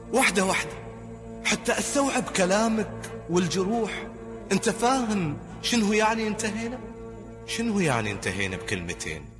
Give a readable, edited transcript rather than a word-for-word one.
واحدة واحدة حتى أستوعب كلامك والجروح. أنت فاهم شنو يعني انتهينا؟ شنو يعني انتهينا بكلمتين؟